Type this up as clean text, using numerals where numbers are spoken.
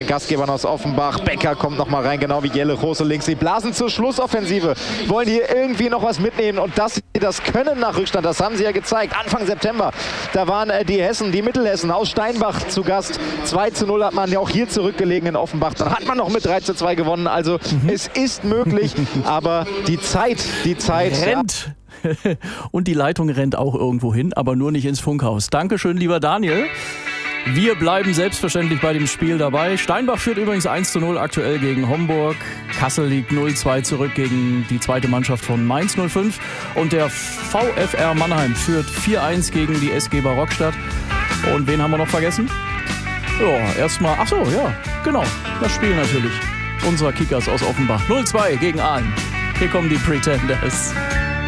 Gastgebern aus Offenbach. Becker kommt nochmal rein, genau wie Jelle Rose links. Sie blasen zur Schlussoffensive, wollen hier irgendwie noch was mitnehmen und dass sie das können nach Rückstand, das haben sie ja gezeigt. Anfang September, da waren die Hessen, die Mittelhessen aus Steinbach zu Gast. 2:0 hat man ja auch hier zurückgelegen in Offenbach. Dann hat man noch mit 3:2 gewonnen. Also es ist möglich, aber die Zeit rennt. Und die Leitung rennt auch irgendwo hin, aber nur nicht ins Funkhaus. Dankeschön, lieber Daniel. Wir bleiben selbstverständlich bei dem Spiel dabei. Steinbach führt übrigens 1:0 aktuell gegen Homburg. Kassel liegt 0:2 zurück gegen die zweite Mannschaft von Mainz 05. Und der VfR Mannheim führt 4:1 gegen die SG Barockstadt. Und wen haben wir noch vergessen? Ja, erstmal, ach so, ja, genau, das Spiel natürlich unserer Kickers aus Offenbach. 0:2 gegen Aalen. Hier kommen die Pretenders.